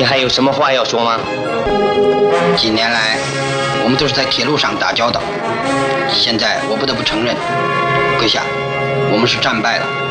还有什么话要说吗？ 几年来，我们都是在铁路上打交道。现在我不得不承认，阁下，我们是战败了。